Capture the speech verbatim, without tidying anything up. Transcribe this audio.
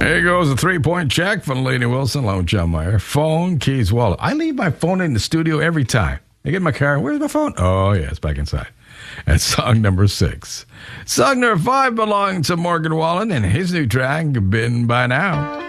There goes a three-point check from Lainey Wilson, along with John Mayer. Phone, keys, wallet. I leave my phone in the studio every time. I get in my car. Where's my phone? Oh, yeah, it's back inside. That's song number six. Song number five belonged to Morgan Wallen and his new track, Been By Now.